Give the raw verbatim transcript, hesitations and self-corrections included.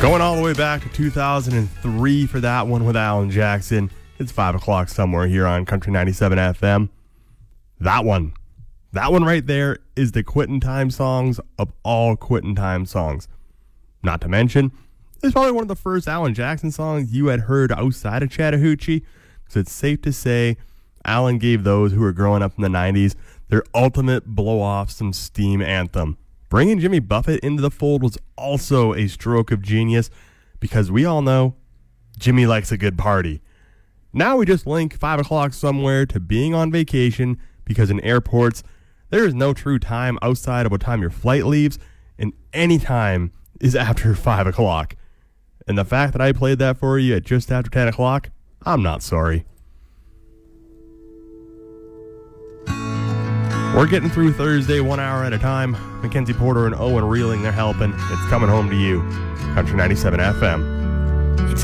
Going all the way back to two thousand three for that one with Alan Jackson. It's five o'clock somewhere here on Country ninety-seven F M. That one. That one right there is the Quittin' Time songs of all Quittin' Time songs. Not to mention, it's probably one of the first Alan Jackson songs you had heard outside of Chattahoochee, because it's safe to say Alan gave those who were growing up in the nineties their ultimate blow-off some steam anthem. Bringing Jimmy Buffett into the fold was also a stroke of genius, because we all know Jimmy likes a good party. Now we just link five o'clock somewhere to being on vacation, because in airports, there is no true time outside of what time your flight leaves, and any time is after five o'clock. And the fact that I played that for you at just after ten o'clock, I'm not sorry. We're getting through Thursday one hour at a time. Mackenzie Porter and Owen Reeling, they're helping. It's coming home to you. Country ninety-seven F M.